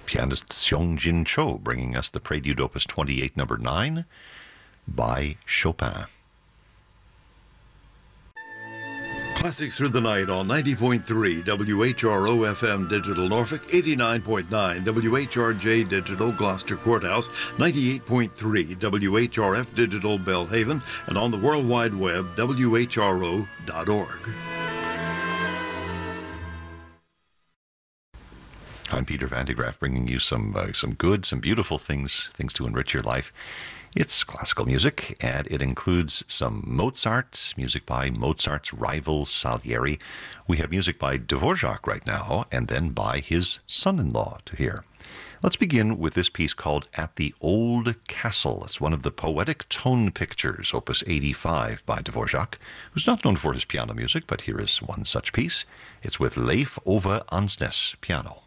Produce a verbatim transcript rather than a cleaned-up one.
Pianist Seong-Jin Cho bringing us the Prelude Opus twenty-eight, number nine, by Chopin. Classics Through the Night on ninety point three W H R O F M Digital Norfolk, eighty-nine point nine W H R J Digital Gloucester Courthouse, ninety-eight point three W H R F Digital Belhaven, and on the World Wide Web, W H R O dot org. I'm Peter Van de Graaff, bringing you some uh, some good, some beautiful things, things to enrich your life. It's classical music, and it includes some Mozart, music by Mozart's rival Salieri. We have music by Dvorak right now, and then by his son-in-law to hear. Let's begin with this piece called At the Old Castle. It's one of the Poetic Tone Pictures, Opus eighty-five by Dvorak, who's not known for his piano music, but here is one such piece. It's with Leif Ove Ansnes, piano.